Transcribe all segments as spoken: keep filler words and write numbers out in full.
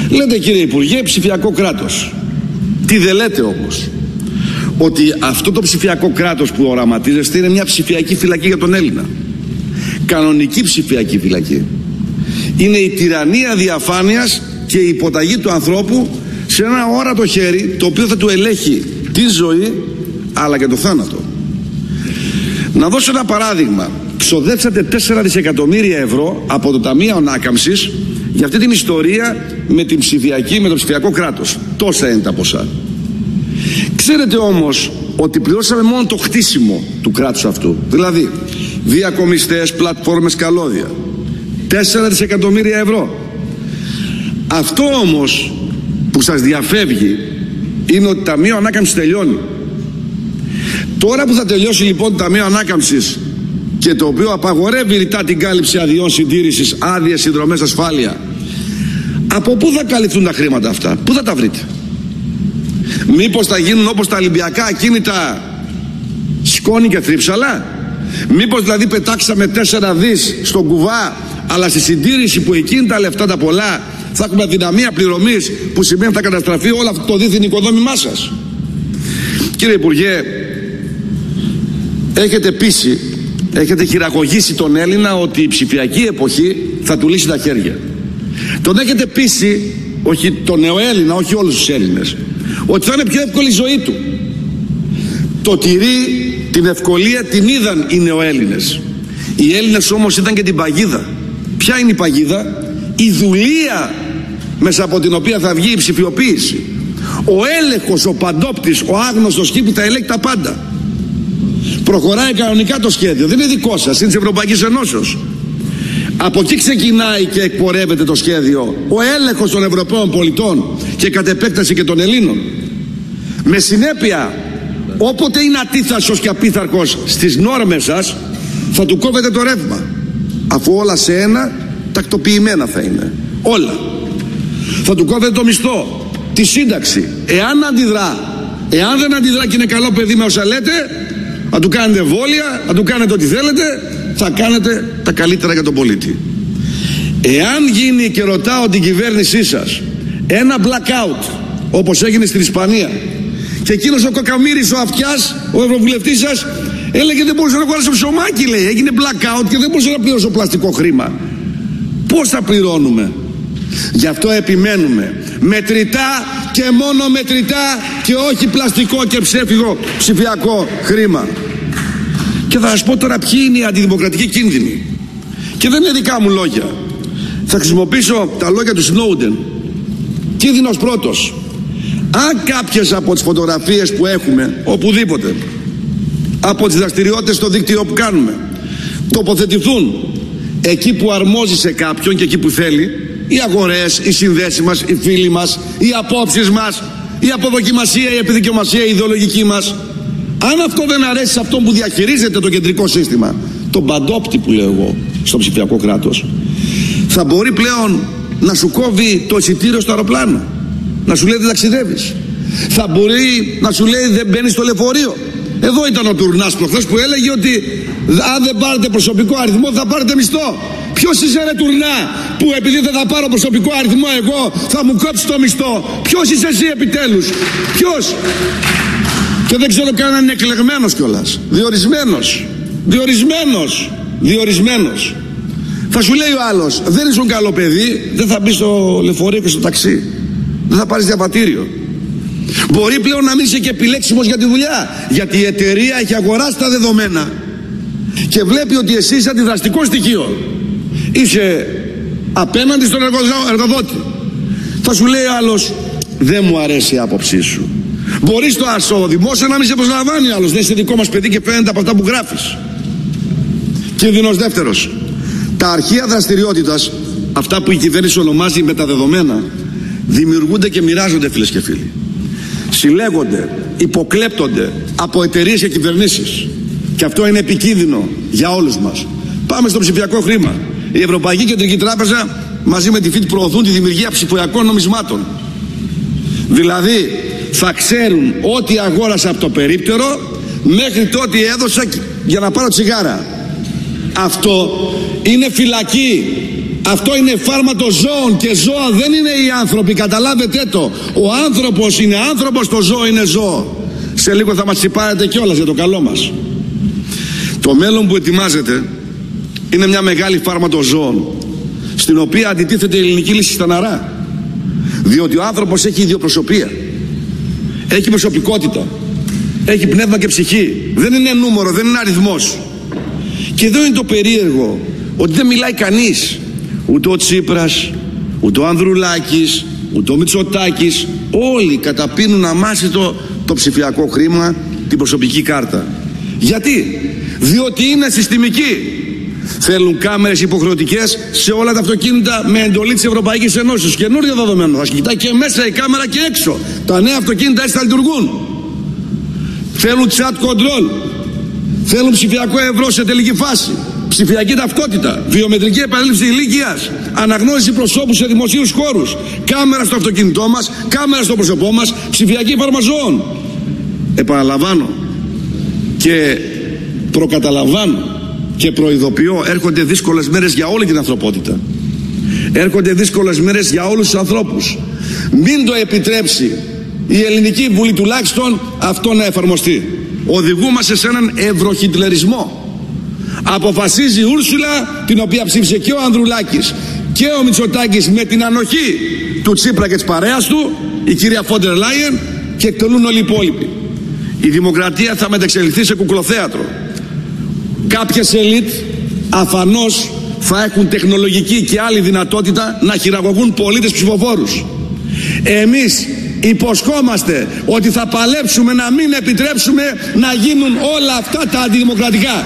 Λέτε κύριε Υπουργέ ψηφιακό κράτος. Τι δεν λέτε όμως? Ότι αυτό το ψηφιακό κράτος που οραματίζεστε είναι μια ψηφιακή φυλακή για τον Έλληνα. Κανονική ψηφιακή φυλακή. Είναι η τυραννία διαφάνειας και η υποταγή του ανθρώπου σε ένα όρατο χέρι, το οποίο θα του ελέγχει τη ζωή αλλά και το θάνατο. Να δώσω ένα παράδειγμα. Ξοδέψατε τέσσερα δισεκατομμύρια ευρώ από το Ταμείο Ανάκαμψης για αυτή την ιστορία με την ψηφιακή, με το ψηφιακό κράτος. Τόσα είναι τα ποσά. Ξέρετε όμως ότι πληρώσαμε μόνο το χτίσιμο του κράτους αυτού. Δηλαδή διακομιστές, πλατφόρμες, καλώδια. τέσσερα δισεκατομμύρια ευρώ. Αυτό όμως που σας διαφεύγει είναι ότι το Ταμείο Ανάκαμψης τελειώνει. Τώρα που θα τελειώσει λοιπόν το Ταμείο Ανάκαμψης, και το οποίο απαγορεύει ρητά την κάλυψη αδειών συντήρησης, άδειες, συνδρομές, ασφάλεια, από πού θα καλυφθούν τα χρήματα αυτά? Πού θα τα βρείτε? Μήπως θα γίνουν όπως τα Ολυμπιακά ακίνητα σκόνη και θρύψαλα? Μήπως δηλαδή πετάξαμε τέσσερα δις στον κουβά, αλλά στη συντήρηση που εκείνη τα λεφτά τα πολλά θα έχουμε αδυναμία πληρωμής, που σημαίνει θα καταστραφεί όλο αυτό το δίθεν οικοδόμημά σας? Κύριε Υπουργέ, έχετε πείσει, έχετε χειραγωγήσει τον Έλληνα ότι η ψηφιακή εποχή θα του λύσει τα χέρια. Τον έχετε πείσει, όχι τον νεοέλληνα, όχι όλους τους Έλληνες, ότι θα είναι πιο εύκολη η ζωή του. Το τυρί, την ευκολία την είδαν οι νεοέλληνες. Οι Έλληνες όμως ήταν και την παγίδα. Ποια είναι η παγίδα? Η δουλεία μέσα από την οποία θα βγει η ψηφιοποίηση. Ο έλεγχος, ο παντόπτης, ο άγνωστος εκεί που τα ελέγχει τα πάντα. Προχωράει κανονικά το σχέδιο, δεν είναι δικό σας, είναι της Ευρωπαϊκής Ενώσεως. Από εκεί ξεκινάει και εκπορεύεται το σχέδιο, ο έλεγχος των Ευρωπαίων πολιτών και κατ' επέκταση και των Ελλήνων. Με συνέπεια, όποτε είναι ατίθασος και απίθαρκος στις νόρμες σας, θα του κόβετε το ρεύμα, αφού όλα σε ένα τακτοποιημένα θα είναι. Όλα. Θα του κόβετε το μισθό, τη σύνταξη. Εάν αντιδρά, εάν δεν αντιδρά και είναι καλό παιδί με όσα λέτε, θα του κάνετε εμβόλια, θα του κάνετε ό,τι θέλετε, θα κάνετε τα καλύτερα για τον πολίτη. Εάν γίνει, και ρωτάω την κυβέρνησή σας, ένα blackout όπως έγινε στην Ισπανία, και εκείνος ο Κακαμοίρης ο Αυτιάς, ο ευρωβουλευτής σας, έλεγε δεν μπορούσε να αγοράσει ψωμάκι, λέει, έγινε blackout και δεν μπορούσε να πληρώσω πλαστικό χρήμα. Πώς θα πληρώνουμε? Γι' αυτό επιμένουμε μετρητά και μόνο μετρητά και όχι πλαστικό και ψεύτικο ψηφιακό χρήμα. Και θα σας πω τώρα ποιοι είναι οι αντιδημοκρατικοί κίνδυνοι. Και δεν είναι δικά μου λόγια. Θα χρησιμοποιήσω τα λόγια του Σνόουντεν. Κίνδυνος πρώτος. Αν κάποιες από τις φωτογραφίες που έχουμε οπουδήποτε, από τις δραστηριότητες στο δίκτυο που κάνουμε, τοποθετηθούν εκεί που αρμόζει σε κάποιον και εκεί που θέλει, οι αγορές, οι συνδέσεις μας, οι φίλοι μας, οι απόψεις μας, η αποδοκιμασία, η επιδικαιομασία, η ιδεολογική μας, αν αυτό δεν αρέσει σε αυτόν που διαχειρίζεται το κεντρικό σύστημα, τον παντόπτη που λέω εγώ στο ψηφιακό κράτος, θα μπορεί πλέον να σου κόβει το εισιτήριο στο αεροπλάνο, να σου λέει δεν ταξιδεύεις, θα μπορεί να σου λέει δεν μπαίνεις στο λεωφορείο. Εδώ ήταν ο Τουρνάς προχθές που έλεγε ότι αν δεν πάρετε προσωπικό αριθμό θα πάρετε μισθό. Ποιος είσαι ρε Τουρνά που επειδή δεν θα πάρω προσωπικό αριθμό εγώ θα μου κόψει το μισθό? Ποιος είσαι εσύ επιτέλους? Ποιος? Και δεν ξέρω καν αν είναι εκλεγμένος κιόλας. Διορισμένος. Διορισμένος. Διορισμένος. Θα σου λέει ο άλλος, δεν ήσουν καλό παιδί, δεν θα μπει στο λεωφορείο και στο ταξί. Δεν θα πάρεις διαβατήριο. Μπορεί πλέον να μην είσαι και επιλέξιμος για τη δουλειά, γιατί η εταιρεία έχει αγοράσει τα δεδομένα και βλέπει ότι εσύ είσαι αντιδραστικό στοιχείο. Είσαι απέναντι στον εργοδότη. Θα σου λέει άλλος, δεν μου αρέσει η άποψή σου. Μπορεί στο ασό δημόσιο να μην σε προσλαμβάνει άλλος, δεν είσαι δικό μας παιδί και φαίνεται από αυτά που γράφεις. Κίνδυνος δεύτερος. Τα αρχεία δραστηριότητας, αυτά που η κυβέρνηση ονομάζει μεταδεδομένα, δημιουργούνται και μοιράζονται, φίλες και φίλοι. Συλλέγονται, υποκλέπτονται από εταιρείες και κυβερνήσεις. Και αυτό είναι επικίνδυνο για όλους μας. Πάμε στο ψηφιακό χρήμα. Η Ευρωπαϊκή Κεντρική Τράπεζα μαζί με τη ΦΙΤ προωθούν τη δημιουργία ψηφιακών νομισμάτων. Δηλαδή θα ξέρουν ό,τι αγόρασα από το περίπτερο μέχρι το ότι έδωσα για να πάρω τσιγάρα. Αυτό είναι φυλακή. Αυτό είναι φάρμα των ζώων και ζώα δεν είναι οι άνθρωποι, καταλάβετε το. Ο άνθρωπος είναι άνθρωπος, το ζώο είναι ζώο. Σε λίγο θα μας τσιπάρετε κιόλας για το καλό μας. Το μέλλον που ετοιμάζεται είναι μια μεγάλη φάρμα των ζώων, στην οποία αντιτίθεται η ελληνική λύση στεναρά. Διότι ο άνθρωπος έχει ιδιοπροσωπία, έχει προσωπικότητα, έχει πνεύμα και ψυχή. Δεν είναι νούμερο, δεν είναι αριθμός. Και εδώ είναι το περίεργο, ότι δεν μιλάει κανείς, ούτε ο Τσίπρας, ούτε ο Ανδρουλάκης, ούτε ο Μητσοτάκης. Όλοι καταπίνουν αμάσιτο το ψηφιακό χρήμα, την προσωπική κάρτα. Γιατί? Διότι είναι συστημική. Θέλουν κάμερες υποχρεωτικές σε όλα τα αυτοκίνητα με εντολή της Ευρωπαϊκής Ενώσης. Καινούριο δεδομένο. Θα κοιτάει και μέσα η κάμερα και έξω. Τα νέα αυτοκίνητα έτσι θα λειτουργούν. Θέλουν chat control. Θέλουν ψηφιακό ευρώ σε τελική φάση. Ψηφιακή ταυτότητα. Βιομετρική επαλήθευση ηλικίας. Αναγνώριση προσώπου σε δημοσίους χώρους. Κάμερα στο αυτοκίνητό μας. Κάμερα στο πρόσωπό μας. Ψηφιακή φάρμα ζώων. Επαναλαμβάνω και προκαταλαμβάνω και προειδοποιώ, έρχονται δύσκολες μέρες για όλη την ανθρωπότητα. Έρχονται δύσκολες μέρες για όλους τους ανθρώπους. Μην το επιτρέψει η Ελληνική Βουλή τουλάχιστον αυτό να εφαρμοστεί. Οδηγούμαστε σε έναν ευρωχιτλερισμό. Αποφασίζει η Ούρσουλα, την οποία ψήφισε και ο Ανδρουλάκης και ο Μητσοτάκης με την ανοχή του Τσίπρα και της παρέας του, η κυρία Φόντερ Λάιεν, και εκτελούν όλοι οι υπόλοιποι. Η δημοκρατία θα μεταξελιχθεί σε κουκλοθέατρο. Κάποιες ελίτ αφανώς θα έχουν τεχνολογική και άλλη δυνατότητα να χειραγωγούν πολίτες ψηφοφόρους. Εμείς υποσχόμαστε ότι θα παλέψουμε να μην επιτρέψουμε να γίνουν όλα αυτά τα αντιδημοκρατικά.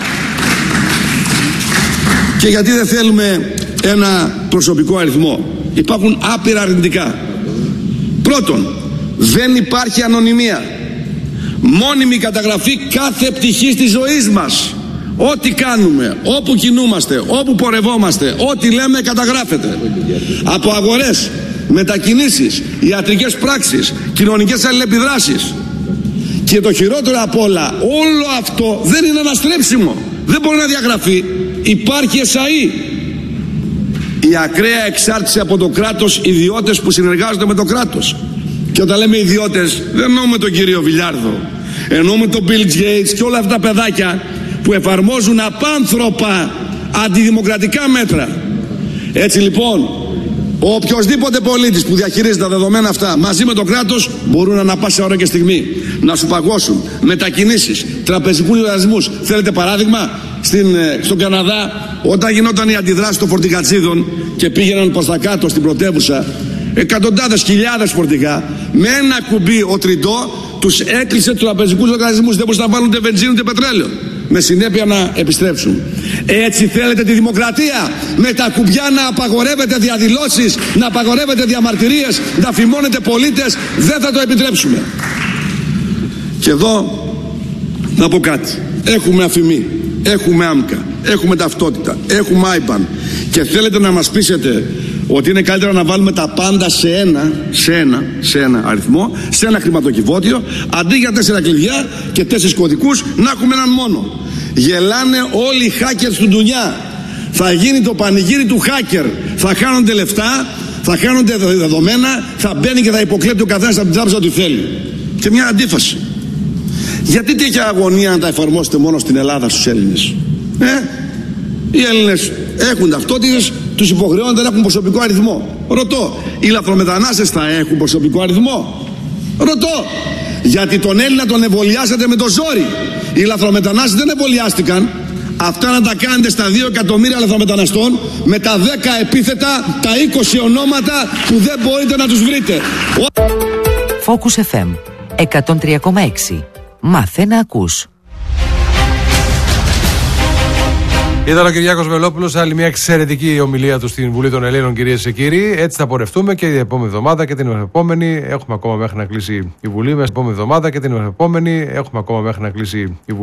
Και γιατί δεν θέλουμε ένα προσωπικό αριθμό? Υπάρχουν άπειρα αρνητικά. Πρώτον, δεν υπάρχει ανωνυμία. Μόνιμη καταγραφή κάθε πτυχής της ζωής μας. Ό,τι κάνουμε, όπου κινούμαστε, όπου πορευόμαστε, ό,τι λέμε καταγράφεται. Από αγορές, μετακινήσεις, ιατρικές πράξεις, κοινωνικές αλληλεπιδράσεις. Και το χειρότερο απ' όλα, όλο αυτό δεν είναι αναστρέψιμο. Δεν μπορεί να διαγραφεί. Υπάρχει εσαΐ. Η ακραία εξάρτηση από το κράτος, ιδιώτες που συνεργάζονται με το κράτος. Και όταν λέμε ιδιώτες, δεν εννοούμε τον κύριο Βιλιάρδο. Εννοούμε τον Bill Gates και όλα αυτά τα παιδάκια που εφαρμόζουν απάνθρωπα αντιδημοκρατικά μέτρα. Έτσι λοιπόν, ο οποιοσδήποτε πολίτης που διαχειρίζεται τα δεδομένα αυτά μαζί με το κράτος μπορούν ανά πάσα ώρα και στιγμή να σου παγώσουν μετακινήσεις, τραπεζικούς λογαριασμούς. Θέλετε παράδειγμα? Στην, στον Καναδά, όταν γινόταν η αντιδράση των φορτικατσίδων και πήγαιναν προς τα κάτω στην πρωτεύουσα, εκατοντάδες χιλιάδες φορτηγά, με ένα κουμπί ο Τριντό τους έκλεισε τους τραπεζικούς λογαριασμούς. Δεν μπορούσαν να βάλουν ούτε βενζίνη ούτε πετρέλαιο, με συνέπεια να επιστρέψουν. Έτσι θέλετε τη δημοκρατία? Με τα κουμπιά να απαγορεύετε διαδηλώσεις, να απαγορεύετε διαμαρτυρίες, να φημώνετε πολίτες? Δεν θα το επιτρέψουμε. Και εδώ να πω κάτι. Έχουμε αφημί, έχουμε άμκα, έχουμε ταυτότητα, έχουμε άιπαν, και θέλετε να μας πείσετε ότι είναι καλύτερα να βάλουμε τα πάντα σε ένα, σε ένα, σε ένα αριθμό, σε ένα χρηματοκιβώτιο, αντί για τέσσερα κλειδιά και τέσσερις κωδικούς να έχουμε έναν μόνο. Γελάνε όλοι οι hackers του ντουνιά. Θα γίνει το πανηγύρι του hacker. Θα χάνονται λεφτά, θα χάνονται δεδομένα, θα μπαίνει και θα υποκλέπτει ο καθένας από την τράπεζα ό,τι θέλει. Και μια αντίφαση. Γιατί τέτοια αγωνία να τα εφαρμόσετε μόνο στην Ελλάδα στους Έλληνες? Ε, οι Έλληνες έχουν ταυτότητες, τους υποχρεώνονται να έχουν προσωπικό αριθμό. Ρωτώ, οι λαθρομετανάστες θα έχουν προσωπικό αριθμό? Ρωτώ, γιατί τον Έλληνα τον εμβολιάσατε με το ζόρι. Οι λαθρομετανάστες δεν εμβολιάστηκαν. Αυτά να τα κάνετε στα δύο εκατομμύρια λαθρομεταναστών με τα δέκα επίθετα, τα είκοσι ονόματα που δεν μπορείτε να τους βρείτε. Focus εφ εμ εκατόν τρία κόμμα έξι. Μάθε να ακούς. Ήταν ο Κυριάκος Βελόπουλος, άλλη μια εξαιρετική ομιλία του στην Βουλή των Ελλήνων, κυρίες και κύριοι. Έτσι θα πορευτούμε και την επόμενη εβδομάδα και την επόμενη. Έχουμε ακόμα μέχρι να κλείσει η Βουλή. Την επόμενη εβδομάδα και την επόμενη. Έχουμε ακόμα μέχρι να κλείσει η Βουλή.